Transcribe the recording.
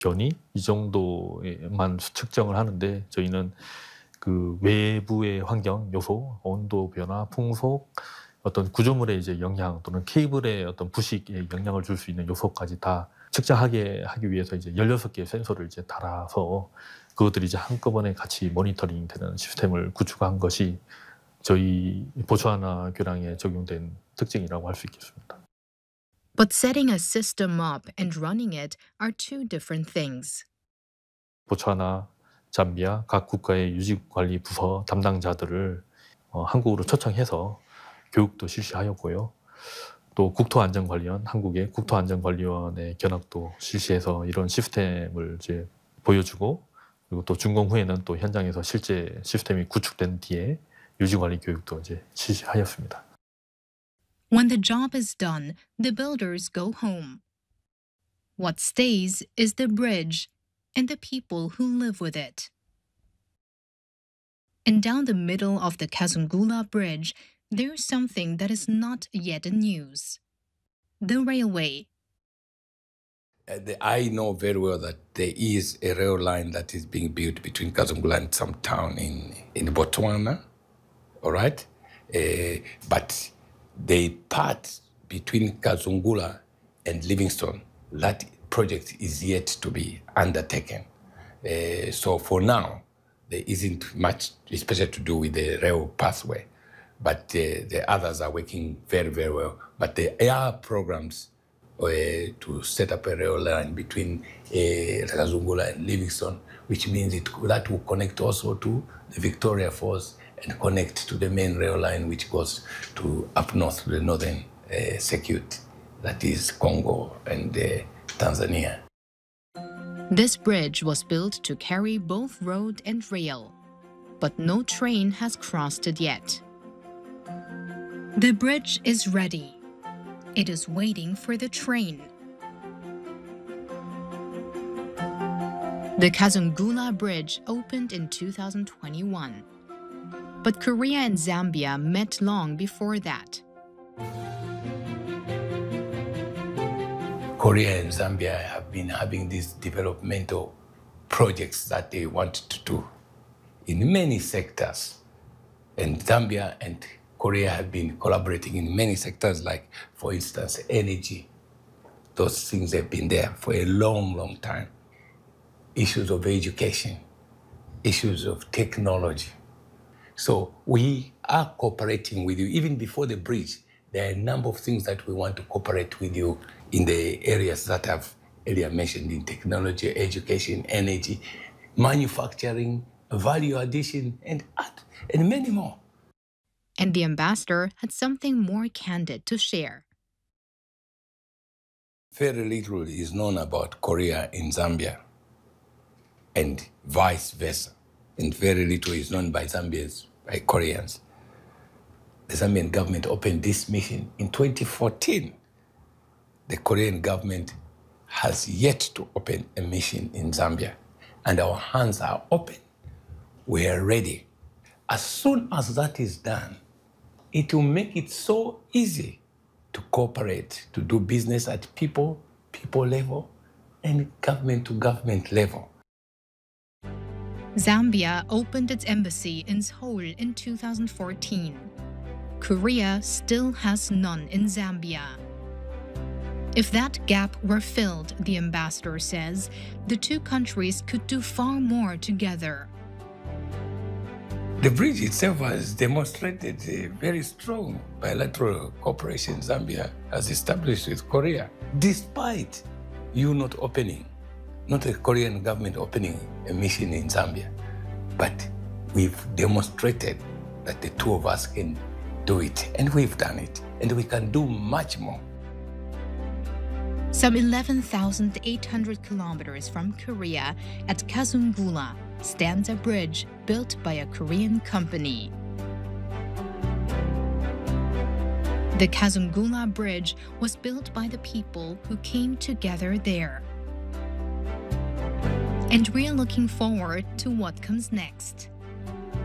견이 이 정도에만 측정을 하는데 저희는 그 외부의 환경 요소, 온도 변화, 풍속, 어떤 구조물의 이제 영향 또는 케이블의 어떤 부식에 영향을 줄 수 있는 요소까지 다 측정하게 하기 위해서 이제 16개의 센서를 이제 달아서 그것들이 이제 한꺼번에 같이 모니터링 되는 시스템을 구축한 것이 저희 보츠와나 교량에 적용된 특징이라고 할 수 있겠습니다. But setting a system up and running it are two different things. 보츠와나, 잠비아 각 국가의 유지관리 부서 담당자들을 한국으로 초청해서 교육도 실시하였고요. 또 국토안전관리원, 한국의 국토안전관리원의 견학도 실시해서 이런 시스템을 이제 보여주고 그리고 또 준공 후에는 또 현장에서 실제 시스템이 구축된 뒤에 유지관리 교육도 이제 실시하였습니다. When the job is done, the builders go home. What stays is the bridge and the people who live with it. And down the middle of the Kazungula Bridge, there's something that is not yet in news. The railway. I know very well that there is a rail line that is being built between Kazungula and some town in Botswana, all right? But the part between Kazungula and Livingstone, that project is yet to be undertaken. So for now, there isn't much, especially to do with the rail pathway. But the others are working very, very well. But there are programs to set up a rail line between Kazungula and Livingstone, which means that will connect also to the Victoria Falls and connect to the main rail line, which goes to up north to the northern circuit, that is Congo and Tanzania. This bridge was built to carry both road and rail, but no train has crossed it yet. The bridge is ready. It is waiting for the train. The Kazungula Bridge opened in 2021. But Korea and Zambia met long before that. Korea and Zambia have been having these developmental projects that they want to do in many sectors. And Zambia and Korea have been collaborating in many sectors, like, for instance, energy. Those things have been there for a long, long time. Issues of education, issues of technology. So we are cooperating with you. Even before the bridge, there are a number of things that we want to cooperate with you in the areas that I've earlier mentioned, in technology, education, energy, manufacturing, value addition, and art, and many more. And the ambassador had something more candid to share. Very little is known about Korea in Zambia, and vice versa. And very little is known by Zambians, by Koreans. The Zambian government opened this mission in 2014. The Korean government has yet to open a mission in Zambia, and our hands are open. We are ready. As soon as that is done, it will make it so easy to cooperate, to do business at people level, and government to government level. Zambia opened its embassy in Seoul in 2014. Korea still has none in Zambia. If that gap were filled, the ambassador says, the two countries could do far more together. The bridge itself has demonstrated a very strong bilateral cooperation Zambia has established with Korea, despite you not opening, not the Korean government opening a mission in Zambia. But we've demonstrated that the two of us can do it, and we've done it, and we can do much more. Some 11,800 kilometers from Korea, at Kazungula, stands a bridge built by a Korean company. The Kazungula Bridge was built by the people who came together there. And we're looking forward to what comes next.